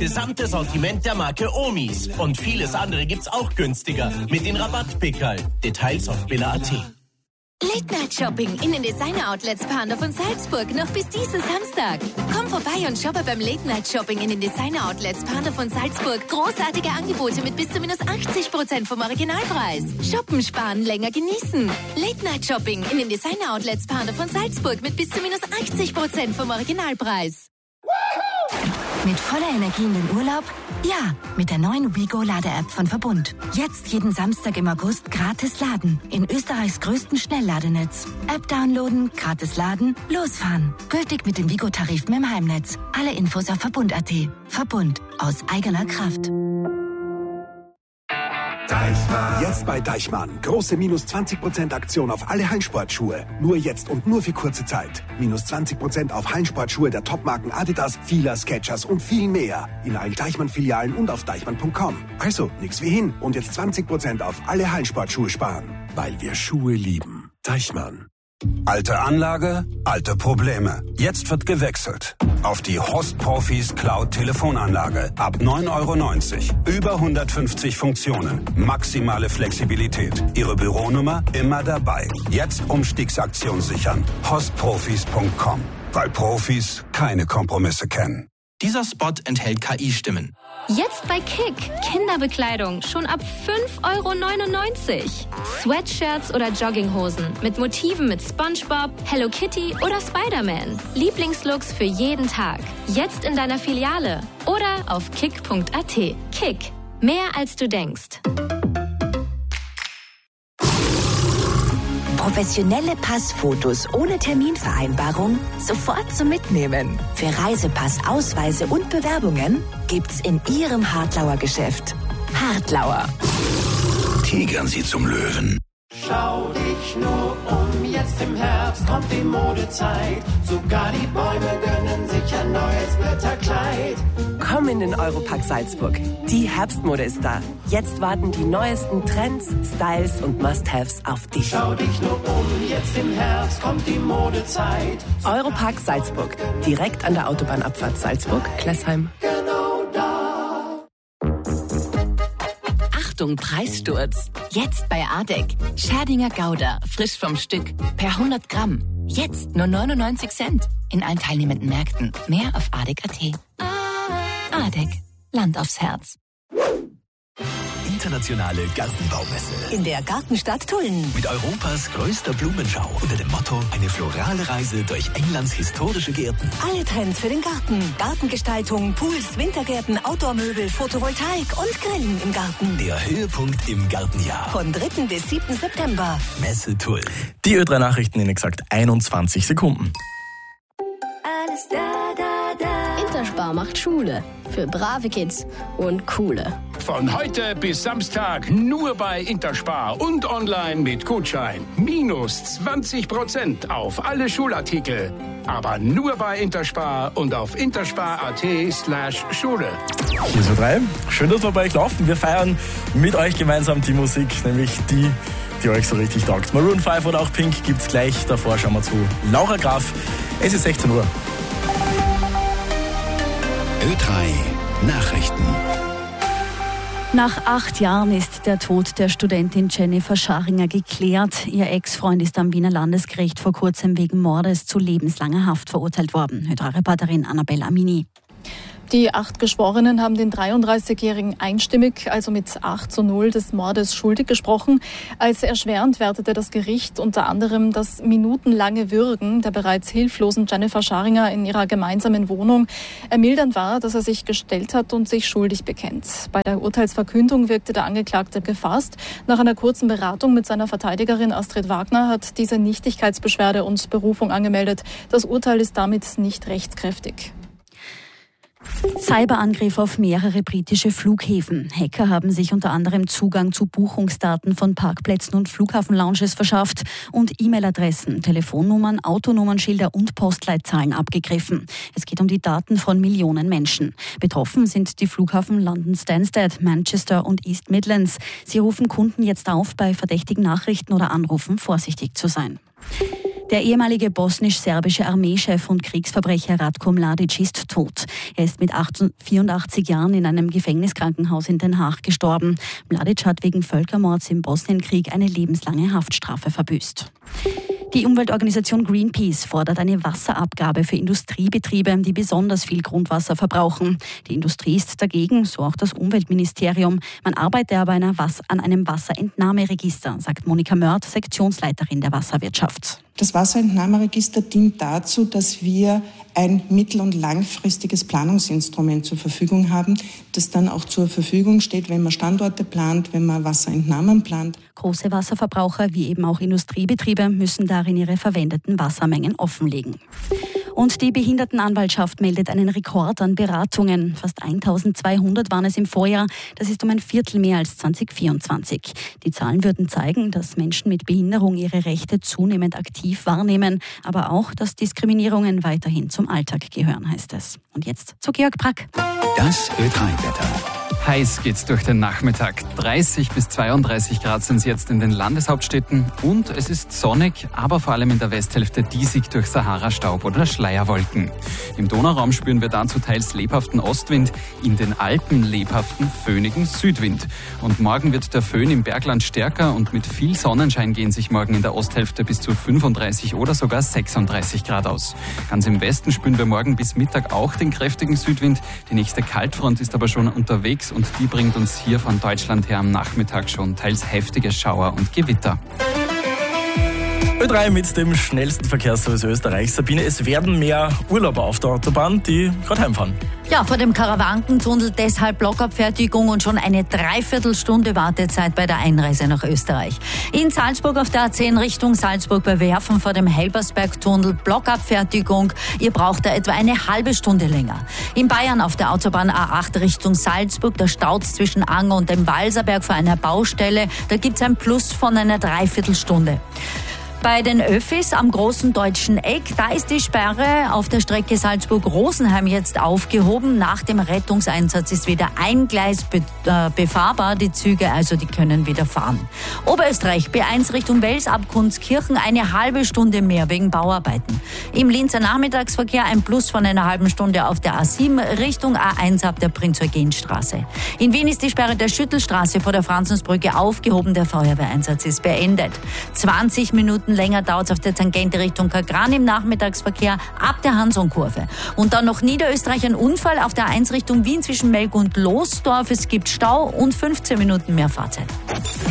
gesamte Sortiment der Marke Omis. Und vieles andere gibt's auch günstiger mit den Rabattpickerl. Details auf billa.at. Late-Night-Shopping in den Designer-Outlets Pandorf und Salzburg noch bis diesen Samstag. Komm vorbei und shoppe beim Late-Night-Shopping in den Designer-Outlets Pandorf und Salzburg. Großartige Angebote mit bis zu minus 80% vom Originalpreis. Shoppen, sparen, länger genießen. Late-Night-Shopping in den Designer-Outlets Pandorf und Salzburg mit bis zu minus 80% vom Originalpreis. Mit voller Energie in den Urlaub? Ja, mit der neuen WeGo-Lade-App von Verbund. Jetzt jeden Samstag im August gratis laden. In Österreichs größten Schnellladenetz. App downloaden, gratis laden, losfahren. Gültig mit den WeGo-Tarifen im Heimnetz. Alle Infos auf Verbund.at. Verbund. Aus eigener Kraft. Deichmann. Jetzt bei Deichmann. Große minus 20% Aktion auf alle Hallensportschuhe. Nur jetzt und nur für kurze Zeit. Minus 20% auf Hallensportschuhe der Topmarken Adidas, Fila, Skechers und viel mehr. In allen Deichmann-Filialen und auf deichmann.com. Also, nix wie hin. Und jetzt 20% auf alle Hallensportschuhe sparen. Weil wir Schuhe lieben. Deichmann. Alte Anlage, alte Probleme. Jetzt wird gewechselt. Auf die Horst Profis Cloud Telefonanlage. Ab 9,90 €. Über 150 Funktionen. Maximale Flexibilität. Ihre Büronummer immer dabei. Jetzt Umstiegsaktion sichern. Horstprofis.com. Weil Profis keine Kompromisse kennen. Dieser Spot enthält KI-Stimmen. Jetzt bei Kick. Kinderbekleidung schon ab 5,99 €. Sweatshirts oder Jogginghosen mit Motiven mit SpongeBob, Hello Kitty oder Spider-Man. Lieblingslooks für jeden Tag. Jetzt in deiner Filiale oder auf kick.at. Kick. Mehr als du denkst. Professionelle Passfotos ohne Terminvereinbarung sofort zum Mitnehmen. Für Reisepass, Ausweise und Bewerbungen gibt's in Ihrem Hartlauer Geschäft. Hartlauer. Tigern Sie zum Löwen. Schau dich nur um, jetzt im Herbst kommt die Modezeit. Sogar die Bäume gönnen sich ein neues Blätterkleid. Komm in den Europark Salzburg. Die Herbstmode ist da. Jetzt warten die neuesten Trends, Styles und Must-Haves auf dich. Schau dich nur um, jetzt im Herbst kommt die Modezeit. Europark Salzburg. Direkt an der Autobahnabfahrt Salzburg-Klessheim. Genau da. Achtung, Preissturz. Jetzt bei Adek. Scherdinger Gouda, frisch vom Stück. Per 100 Gramm. Jetzt nur 99 Cent. In allen teilnehmenden Märkten. Mehr auf adek.at. Adek. Land aufs Herz. Internationale Gartenbaumesse. In der Gartenstadt Tulln. Mit Europas größter Blumenschau unter dem Motto eine florale Reise durch Englands historische Gärten. Alle Trends für den Garten. Gartengestaltung, Pools, Wintergärten, Outdoor-Möbel, Photovoltaik und Grillen im Garten. Der Höhepunkt im Gartenjahr. Von 3. bis 7. September. Messe Tulln. Die Ö3 Nachrichten in exakt 21 Sekunden. Alles da, da, da. Interspar macht Schule. Für brave Kids und coole. Von heute bis Samstag nur bei Interspar und online mit Gutschein. Minus 20% auf alle Schulartikel. Aber nur bei Interspar und auf interspar.at/Schule. Hier ist Ö3. Schön, dass wir bei euch laufen. Wir feiern mit euch gemeinsam die Musik, nämlich die euch so richtig taugt. Maroon 5 oder auch Pink gibt's gleich. Davor schauen wir zu Laura Graf. Es ist 16 Uhr. Ö3 Nachrichten. Nach 8 Jahren ist der Tod der Studentin Jennifer Scharinger geklärt. Ihr Ex-Freund ist am Wiener Landesgericht vor kurzem wegen Mordes zu lebenslanger Haft verurteilt worden. Ö3-Reporterin Annabella Amini. Die 8 Geschworenen haben den 33-Jährigen einstimmig, also mit 8:0 des Mordes schuldig gesprochen. Als erschwerend wertete das Gericht unter anderem das minutenlange Würgen der bereits hilflosen Jennifer Scharinger in ihrer gemeinsamen Wohnung. Ermildernd war, dass er sich gestellt hat und sich schuldig bekennt. Bei der Urteilsverkündung wirkte der Angeklagte gefasst. Nach einer kurzen Beratung mit seiner Verteidigerin Astrid Wagner hat diese Nichtigkeitsbeschwerde und Berufung angemeldet. Das Urteil ist damit nicht rechtskräftig. Cyberangriff auf mehrere britische Flughäfen. Hacker haben sich unter anderem Zugang zu Buchungsdaten von Parkplätzen und Flughafenlounges verschafft und E-Mail-Adressen, Telefonnummern, Autonummernschilder und Postleitzahlen abgegriffen. Es geht um die Daten von Millionen Menschen. Betroffen sind die Flughafen London Stansted, Manchester und East Midlands. Sie rufen Kunden jetzt auf, bei verdächtigen Nachrichten oder Anrufen vorsichtig zu sein. Der ehemalige bosnisch-serbische Armeechef und Kriegsverbrecher Ratko Mladic ist tot. Er ist mit 84 Jahren in einem Gefängniskrankenhaus in Den Haag gestorben. Mladic hat wegen Völkermords im Bosnienkrieg eine lebenslange Haftstrafe verbüßt. Die Umweltorganisation Greenpeace fordert eine Wasserabgabe für Industriebetriebe, die besonders viel Grundwasser verbrauchen. Die Industrie ist dagegen, so auch das Umweltministerium. Man arbeite aber an einem Wasserentnahmeregister, sagt Monika Mörth, Sektionsleiterin der Wasserwirtschaft. Das Wasserentnahmeregister dient dazu, dass wir ein mittel- und langfristiges Planungsinstrument zur Verfügung haben, das dann auch zur Verfügung steht, wenn man Standorte plant, wenn man Wasserentnahmen plant. Große Wasserverbraucher wie eben auch Industriebetriebe müssen darin ihre verwendeten Wassermengen offenlegen. Und die Behindertenanwaltschaft meldet einen Rekord an Beratungen. Fast 1200 waren es im Vorjahr. Das ist um ein Viertel mehr als 2024. Die Zahlen würden zeigen, dass Menschen mit Behinderung ihre Rechte zunehmend aktiv wahrnehmen, aber auch, dass Diskriminierungen weiterhin zum Alltag gehören, heißt es. Und jetzt zu Georg Brack. Das Ö3-Wetter. Heiß geht's durch den Nachmittag. 30 bis 32 Grad sind es jetzt in den Landeshauptstädten und es ist sonnig, aber vor allem in der Westhälfte diesig durch Sahara-Staub oder Schleierwolken. Im Donauraum spüren wir dazu teils lebhaften Ostwind, in den Alpen lebhaften, föhnigen Südwind. Und morgen wird der Föhn im Bergland stärker und mit viel Sonnenschein gehen sich morgen in der Osthälfte bis zu 35 oder sogar 36 Grad aus. Ganz im Westen spüren wir morgen bis Mittag auch den kräftigen Südwind. Die nächste Kaltfront ist aber schon unterwegs und die bringt uns hier von Deutschland her am Nachmittag schon teils heftige Schauer und Gewitter. Ö3 mit dem schnellsten Verkehrsservice Österreichs. Sabine, es werden mehr Urlauber auf der Autobahn, die gerade heimfahren. Ja, vor dem Karawankentunnel deshalb Blockabfertigung und schon eine Dreiviertelstunde Wartezeit bei der Einreise nach Österreich. In Salzburg auf der A10 Richtung Salzburg bei Werfen vor dem Helbersbergtunnel Blockabfertigung. Ihr braucht da etwa eine halbe Stunde länger. In Bayern auf der Autobahn A8 Richtung Salzburg, da staut's zwischen Anger und dem Walserberg vor einer Baustelle. Da gibt's ein Plus von einer Dreiviertelstunde. Bei den Öffis am großen Deutschen Eck, da ist die Sperre auf der Strecke Salzburg-Rosenheim jetzt aufgehoben. Nach dem Rettungseinsatz ist wieder ein Gleis befahrbar. Die Züge, also die können wieder fahren. Oberösterreich, B1 Richtung Wels ab Kunskirchen, eine halbe Stunde mehr wegen Bauarbeiten. Im Linzer Nachmittagsverkehr ein Plus von einer halben Stunde auf der A7 Richtung A1 ab der Prinz-Eugen-Straße. In Wien ist die Sperre der Schüttelstraße vor der Franzensbrücke aufgehoben. Der Feuerwehreinsatz ist beendet. 20 Minuten länger dauert es auf der Tangente Richtung Kagran im Nachmittagsverkehr ab der Hanson-Kurve. Und dann noch Niederösterreich ein Unfall auf der 1 Richtung Wien zwischen Melk und Losdorf. Es gibt Stau und 15 Minuten mehr Fahrzeit.